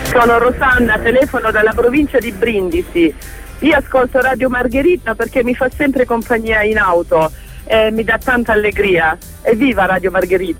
Sono Rosanna, telefono dalla provincia di Brindisi. Io ascolto Radio Margherita perché mi fa sempre compagnia in auto e mi dà tanta allegria. Evviva Radio Margherita!